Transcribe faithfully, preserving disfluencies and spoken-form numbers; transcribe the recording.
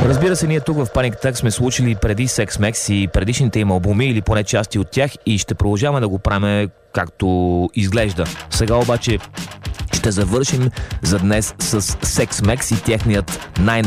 Разбира се, ние тук в Panic Attack сме случили преди Sex Mex и предишните им албуми, или поне части от тях, и ще продължаваме да го правим както изглежда. Сега обаче ще завършим за днес с Sex Mex и техният най